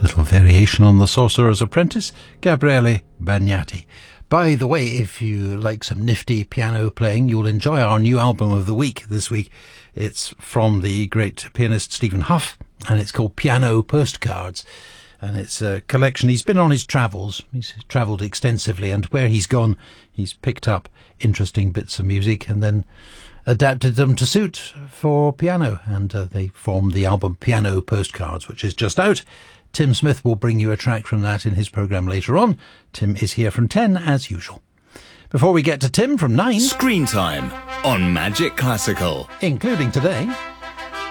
Little variation on The Sorcerer's Apprentice, Gabriele Bagnati. By the way, if you like some nifty piano playing, you'll enjoy our new album of the week this week. It's from the great pianist Stephen Hough, and it's called Piano Postcards. And it's a collection. He's been on his travels. He's travelled extensively, and where he's gone, he's picked up interesting bits of music and then adapted them to suit for piano. And they formed the album Piano Postcards, which is just out. Tim Smith will bring you a track from that in his programme later on. Tim is here from 10, as usual. Before we get to Tim from 9... Screen Time on Magic Classical. Including today...